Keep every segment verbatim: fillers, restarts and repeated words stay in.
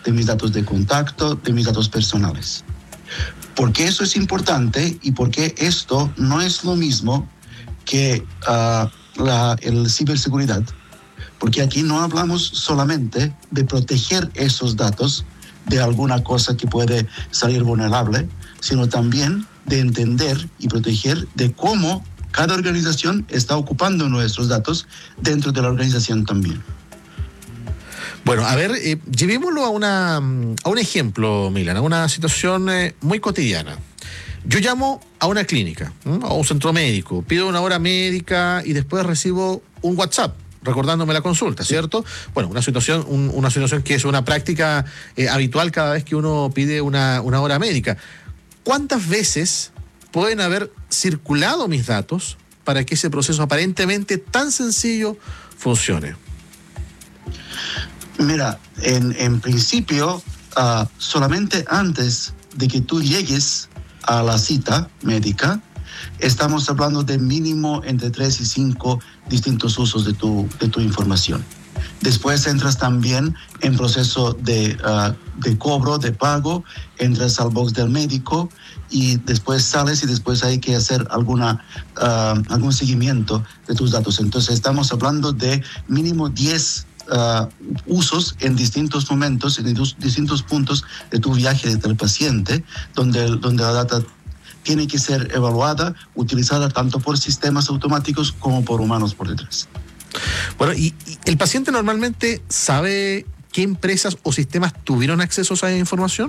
de mis datos de contacto, de mis datos personales. ¿Por qué eso es importante y por qué esto no es lo mismo que uh, la el ciberseguridad? Porque aquí no hablamos solamente de proteger esos datos de alguna cosa que puede salir vulnerable, sino también de entender y proteger de cómo cada organización está ocupando nuestros datos dentro de la organización también. Bueno, a ver, eh, llevémoslo a, una, a un ejemplo, Milan, a una situación eh, muy cotidiana. Yo llamo a una clínica, ¿m? a un centro médico, pido una hora médica y después recibo un WhatsApp recordándome la consulta, ¿cierto? Bueno, una situación, un, una situación que es una práctica eh, habitual cada vez que uno pide una, una hora médica. ¿Cuántas veces pueden haber circulado mis datos para que ese proceso aparentemente tan sencillo funcione? Mira, en, en principio, uh, solamente antes de que tú llegues a la cita médica, estamos hablando de mínimo entre tres y cinco distintos usos de tu, de tu información. Después entras también en proceso de, uh, de cobro, de pago, entras al box del médico y después sales y después hay que hacer alguna, uh, algún seguimiento de tus datos. Entonces estamos hablando de mínimo diez Uh, usos en distintos momentos, en distintos puntos de tu viaje del paciente, donde, donde la data tiene que ser evaluada, utilizada tanto por sistemas automáticos como por humanos por detrás. Bueno, ¿y, y el paciente normalmente sabe qué empresas o sistemas tuvieron acceso a esa información?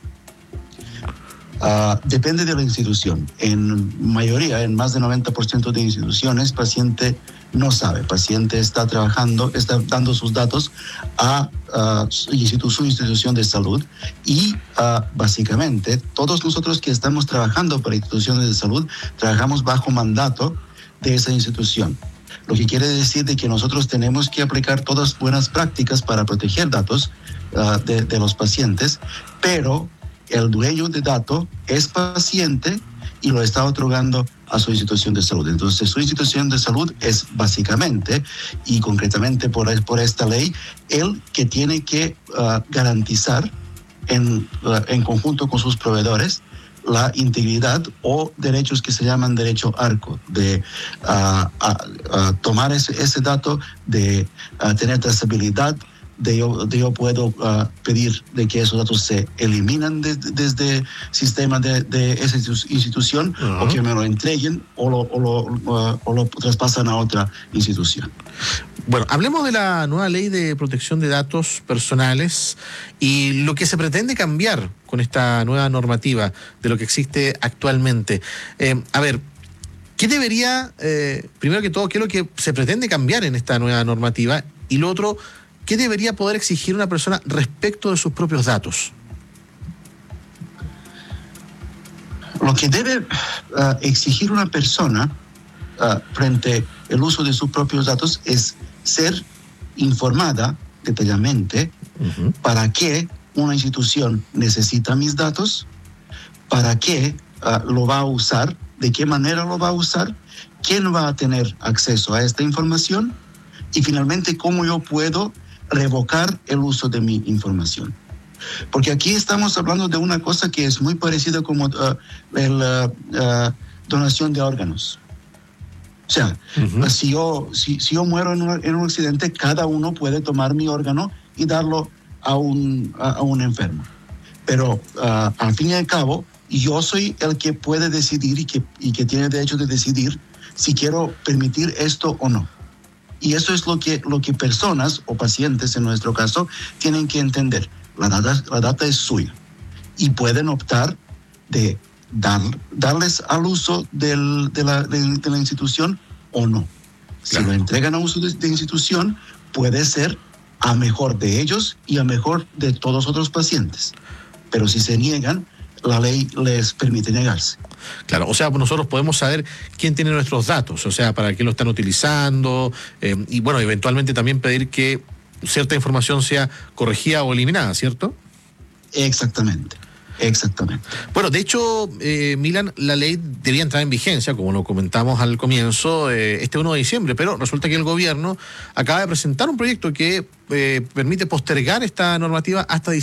Uh, depende de la institución. En mayoría, en más del noventa por ciento de instituciones, paciente no sabe. Paciente está trabajando, está dando sus datos a uh, su, institu- su institución de salud y uh, básicamente todos nosotros que estamos trabajando para instituciones de salud trabajamos bajo mandato de esa institución. Lo que quiere decir de que nosotros tenemos que aplicar todas buenas prácticas para proteger datos uh, de, de los pacientes, pero el dueño de datos es paciente y lo está otorgando a su institución de salud. Entonces, su institución de salud es básicamente y concretamente por, por esta ley, el que tiene que uh, garantizar en, uh, en conjunto con sus proveedores la integridad o derechos que se llaman derecho ARCO, de uh, a, a tomar ese, ese dato, de uh, tener trazabilidad, de yo, de yo puedo uh, pedir de que esos datos se eliminan de, de, desde el sistema de, de esa institución, uh-huh. o que me lo entreguen o lo, o, lo, uh, o lo traspasan a otra institución. Bueno, hablemos de la nueva ley de protección de datos personales y lo que se pretende cambiar con esta nueva normativa de lo que existe actualmente. Eh, a ver, ¿qué debería, eh, primero que todo, qué es lo que se pretende cambiar en esta nueva normativa? Y lo otro, ¿qué debería poder exigir una persona respecto de sus propios datos? Lo que debe uh, exigir una persona uh, frente al uso de sus propios datos es ser informada detalladamente uh-huh. para qué una institución necesita mis datos, para qué uh, lo va a usar, de qué manera lo va a usar, quién va a tener acceso a esta información y finalmente cómo yo puedo revocar el uso de mi información. Porque aquí estamos hablando de una cosa que es muy parecida como uh, la uh, uh, donación de órganos. O sea, uh-huh. si, yo, si, si yo muero en un, en un accidente, cada uno puede tomar mi órgano y darlo a un, a, a un enfermo. Pero uh, al fin y al cabo, yo soy el que puede decidir y que, y que tiene derecho de decidir si quiero permitir esto o no. Y eso es lo que, lo que personas o pacientes, en nuestro caso, tienen que entender. La data, la data es suya. Y pueden optar de dar, darles al uso del, de, la, de, de la institución o no. Claro. Si lo entregan a uso de, de institución, puede ser a mejor de ellos y a mejor de todos los otros pacientes. Pero si se niegan, la ley les permite negarse. Claro, o sea, nosotros podemos saber quién tiene nuestros datos, o sea, para qué lo están utilizando, eh, y bueno, eventualmente también pedir que cierta información sea corregida o eliminada, ¿cierto? Exactamente. Exactamente. Bueno, de hecho, eh, Milan, la ley debía entrar en vigencia, como lo comentamos al comienzo, eh, este uno de diciembre, pero resulta que el gobierno acaba de presentar un proyecto que eh, permite postergar esta normativa hasta diciembre.